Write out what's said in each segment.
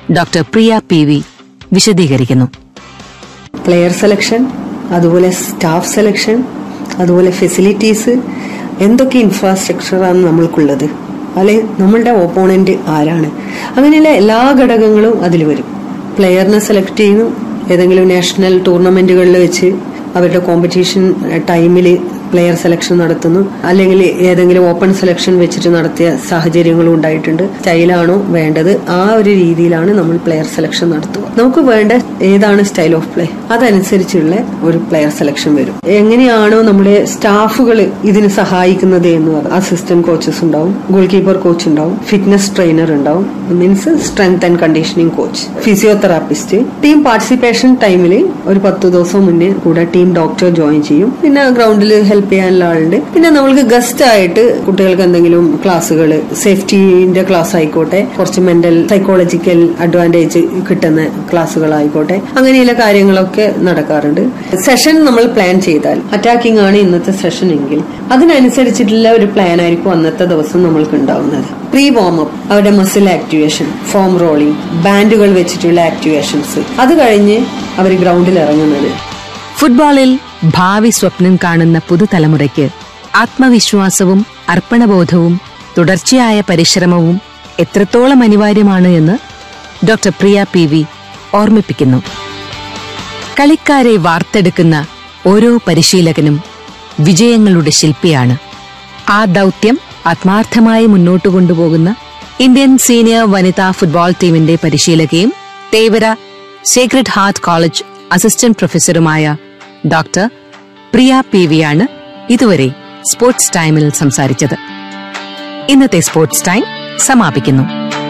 Doctor പ്രിയ PV വിശദീകരിക്കുന്നു. Player selection, അതുപോലെ staff selection, അതുപോലെ ഫെസിലിറ്റീസ്, എന്തൊക്കെ ഇൻഫ്രാസ്ട്രക്ചറാണ് നമ്മൾക്കുള്ളത്, അല്ലെ നമ്മളുടെ ഓപ്പോണന്റ് ആരാണ്, അങ്ങനെയുള്ള എല്ലാ ഘടകങ്ങളും അതിൽ വരും. പ്ലെയറിനെ സെലക്ട് ചെയ്യുന്നു. ഏതെങ്കിലും നാഷണൽ ടൂർണമെന്റുകളിൽ വെച്ച് അവരുടെ കോമ്പറ്റീഷൻ ടൈമിൽ പ്ലെയർ സെലക്ഷൻ നടത്തുന്നു, അല്ലെങ്കിൽ ഏതെങ്കിലും ഓപ്പൺ സെലക്ഷൻ വെച്ചിട്ട് നടത്തിയ സാഹചര്യങ്ങളും ഉണ്ടായിട്ടുണ്ട്. സ്റ്റൈലാണോ വേണ്ടത്, ആ ഒരു രീതിയിലാണ് നമ്മൾ പ്ലെയർ സെലക്ഷൻ നടത്തുക. നമുക്ക് വേണ്ട ഏതാണ് സ്റ്റൈൽ ഓഫ് പ്ലേ, അതനുസരിച്ചുള്ള ഒരു പ്ലെയർ സെലക്ഷൻ വരും. എങ്ങനെയാണോ നമ്മുടെ സ്റ്റാഫുകൾ ഇതിന് സഹായിക്കുന്നത് എന്ന് പറഞ്ഞാൽ അസിസ്റ്റന്റ് കോച്ചസ് ഉണ്ടാവും, ഗോൾ കീപ്പർ കോച്ച് ഉണ്ടാവും, ഫിറ്റ്നസ് ട്രെയിനർ ഉണ്ടാവും, means strength and conditioning coach, physiotherapist. Team participation ടൈമിൽ ഒരു 10 ദിവസം മുന്നേ കൂടെ ടീം ഡോക്ടർ ജോയിൻ ചെയ്യും. പിന്നെ ഗ്രൗണ്ടിൽ ഹെൽപ്പ് ചെയ്യാനുള്ള ആളുണ്ട്. പിന്നെ നമ്മൾക്ക് ഗസ്റ്റ് ആയിട്ട് കുട്ടികൾക്ക് എന്തെങ്കിലും ക്ലാസ്സുകൾ, സേഫ്റ്റിന്റെ ക്ലാസ് ആയിക്കോട്ടെ, കുറച്ച് മെന്റൽ സൈക്കോളജിക്കൽ അഡ്വാൻറ്റേജ് കിട്ടുന്ന ക്ലാസ്സുകളായിക്കോട്ടെ, അങ്ങനെയുള്ള കാര്യങ്ങളൊക്കെ നടക്കാറുണ്ട്. സെഷൻ നമ്മൾ പ്ലാൻ ചെയ്താൽ, അറ്റാക്കിംഗ് ആണ് ഇന്നത്തെ സെഷൻ എങ്കിൽ അതിനനുസരിച്ചിട്ടുള്ള ഒരു പ്ലാൻ ആയിരിക്കും അന്നത്തെ ദിവസം നമ്മൾക്ക് ഉണ്ടാവുന്നത്. പ്രീ വാമപ്പ്, അവരുടെ മസിൽ ആക്ടിവേഷൻ, ഫോം റോളിംഗ്, ബാൻഡുകൾ വെച്ചിട്ടുള്ള ആക്ടിവേഷൻസ്, അത് കഴിഞ്ഞ് അവർ ഗ്രൗണ്ടിൽ ഇറങ്ങുന്നത്. ഫുട്ബോളിൽ ഭാവി സ്വപ്നം കാണുന്ന പുതുതലമുറയ്ക്ക് ആത്മവിശ്വാസവും അർപ്പണബോധവും തുടർച്ചയായ പരിശ്രമവും എത്രത്തോളം അനിവാര്യമാണ് എന്ന് ഡോക്ടർ പ്രിയ PV ഓർമ്മിപ്പിക്കുന്നു. കളിക്കാരെ വാർത്തെടുക്കുന്ന ഓരോ പരിശീലകനും വിജയങ്ങളുടെ ശില്പിയാണ്. ആ ദൗത്യം ആത്മാർത്ഥമായി മുന്നോട്ടു കൊണ്ടുപോകുന്ന ഇന്ത്യൻ സീനിയർ വനിതാ ഫുട്ബോൾ ടീമിന്റെ പരിശീലകയും Thevara Sacred heart college assistant പ്രൊഫസറുമായ doctor പ്രിയ PV ആണ് ഇതുവരെ സ്പോർട്സ് ടൈമിൽ സംസാരിച്ചത്. ഇന്നത്തെ സ്പോർട്സ് ടൈം സമാപിക്കുന്നു.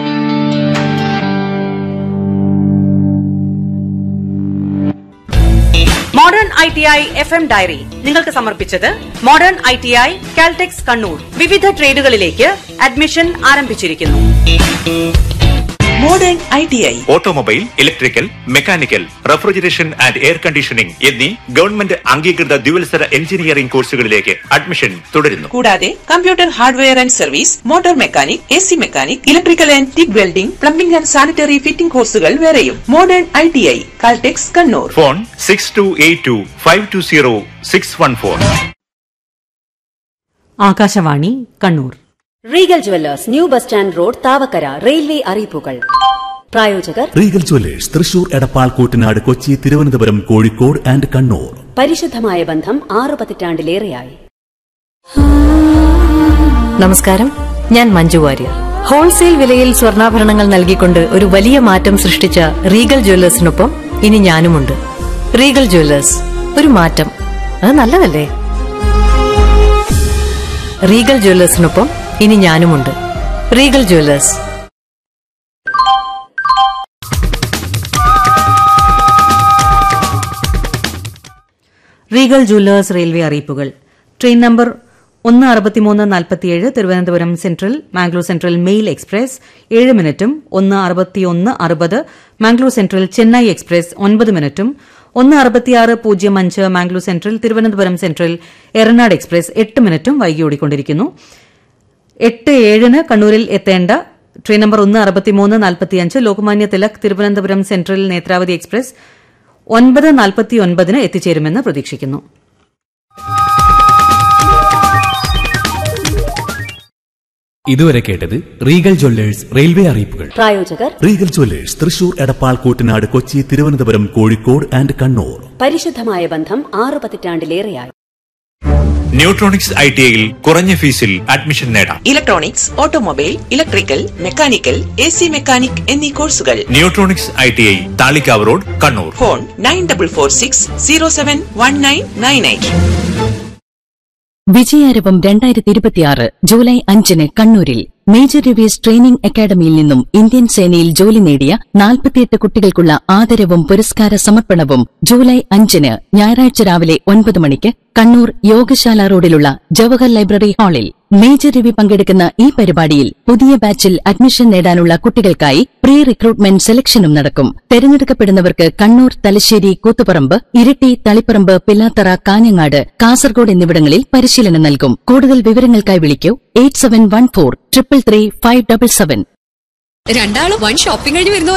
മോഡേൺ ITI FM ഡയറി നിങ്ങൾക്ക് സമർപ്പിച്ചത് മോഡേൺ ITI കാൽടെക്സ് കണ്ണൂർ. വിവിധ ട്രേഡുകളിലേക്ക് അഡ്മിഷൻ ആരംഭിച്ചിരിക്കുന്നു. Modern ITI automobile, electrical, mechanical, refrigeration and air conditioning എന്നീ ഗവൺമെന്റ് അംഗീകൃത ദ്വിവത്സര എഞ്ചിനീയറിംഗ് കോഴ്സുകളിലേക്ക് അഡ്മിഷൻ തുടരുന്നു. കൂടാതെ computer hardware and service, motor mechanic, AC mechanic, electrical and tick welding, plumbing and sanitary fitting കോഴ്സുകൾ വേറെയും. Modern ITI Caltex Kannur. Phone 6282520614. Akashvani Kannur. Regal jewellers, new bus stand road, Thavakkara. Railway അറിയിപ്പുകൾ. പ്രായോജകർ Regal jewellers, Thrissur, Edappal, Koottanad, Kochi, Thiruvananthapuram, Kozhikode and Kannur. പരിശുദ്ധമായ ബന്ധം 6 പതിറ്റാണ്ടിലേറെയായി. നമസ്കാരം, ഞാൻ മഞ്ജു വാര്യർ. ഹോൾസെയിൽ വിലയിൽ സ്വർണ്ണാഭരണങ്ങൾ നൽകിക്കൊണ്ട് ഒരു വലിയ മാറ്റം സൃഷ്ടിച്ച റീഗൽ ജുവല്ലേഴ്സിനൊപ്പം ഇനി ഞാനുമുണ്ട്. റീഗൽ ജുവല്ലേഴ്സ്, ഒരു മാറ്റം, അത് നല്ലതല്ലേ? റീഗൽ ജുവല്ലേഴ്സിനൊപ്പം ഇനി ഞാനുമുണ്ട്. Regal jewellers. Regal jewellers railway അറിയിപ്പുകൾ. Train number 1:63:47 Thiruvananthapuram central Mangalore central mail express 7 മിനിറ്റും 1:61:60 മാംഗ്ലൂർ സെൻട്രൽ ചെന്നൈ എക്സ്പ്രസ് 9 മിനിറ്റും 1:66:05 Mangalore central Thiruvananthapuram central Eranad express 8 മിനിറ്റും വൈകി ഓടിക്കൊണ്ടിരിക്കുന്നു. 8:07 കണ്ണൂരിൽ എത്തേണ്ട train number 1:63:45 Lokmanya Tilak Thiruvananthapuram central Netravati express 9:49 എത്തിച്ചേരുമെന്ന് പ്രതീക്ഷിക്കുന്നു. ഇതുവരെ കേട്ടത് റീഗൽ ജ്വല്ലേഴ്സ് റെയിൽവേ അറിയിപ്പുകൾ. പ്രായോജകർ Regal Jewellers, Thrissur, Edappal, Koottanad, Kochi, Thiruvananthapuram, Kozhikode and Kannur. പരിശുദ്ധമായ ബന്ധം 6 പതിറ്റാണ്ടിലേറെയായി. ന്യൂട്രോണിക്സ് ITIയിൽ കുറഞ്ഞ ഫീസിൽ അഡ്മിഷൻ നേടാം. Electronics, automobile, electrical, mechanical, AC mechanic എന്നീ കോഴ്സുകൾ. Neutronics ITI, Thalikkavu road, Kannur. Phone 9446071998. വിജയാരവം 2026 July 5 കണ്ണൂരിൽ മേജർ രവീസ് ട്രെയിനിംഗ് അക്കാദമിയിൽ നിന്നും ഇന്ത്യൻ സേനയിൽ ജോലി നേടിയ 48 കുട്ടികൾക്കുള്ള ആദരവും പുരസ്കാര സമർപ്പണവും ജൂലൈ 5 ഞായറാഴ്ച രാവിലെ 9 മണിക്ക് കണ്ണൂർ യോഗശാല റോഡിലുള്ള ജവഹർ ലൈബ്രറി ഹാളിൽ. മേജർ രവി പങ്കെടുക്കുന്ന ഈ പരിപാടിയിൽ പുതിയ ബാച്ചിൽ അഡ്മിഷൻ നേടാനുള്ള കുട്ടികൾക്കായി പ്രീ റിക്രൂട്ട്മെന്റ് സെലക്ഷനും നടക്കും. തെരഞ്ഞെടുക്കപ്പെടുന്നവർക്ക് കണ്ണൂർ, തലശ്ശേരി, കൂത്തുപറമ്പ്, ഇരിട്ടി, തളിപ്പറമ്പ്, പില്ലാത്തറ, കാഞ്ഞങ്ങാട്, കാസർഗോഡ് എന്നിവിടങ്ങളിൽ പരിശീലനം നൽകും. കൂടുതൽ വിവരങ്ങൾക്കായി വിളിക്കൂ 8714 333 577. രണ്ടാളും വൺ ഷോപ്പിംഗ് കഴിഞ്ഞ് വരുന്നു.